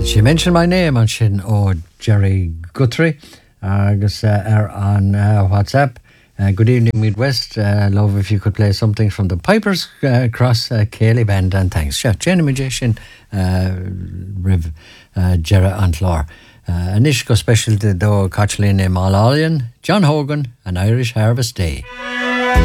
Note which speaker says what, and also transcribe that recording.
Speaker 1: She mentioned my name on sin Jerry Guthrie agus on WhatsApp. Good evening, Midwest. Love if you could play something from the Pipers Cross Cayley Band, and thanks. Jenny Magician, Riv Jerry Antlar. Anish go special to do Cachlin Malalian, John Hogan, and Irish Harvest Day.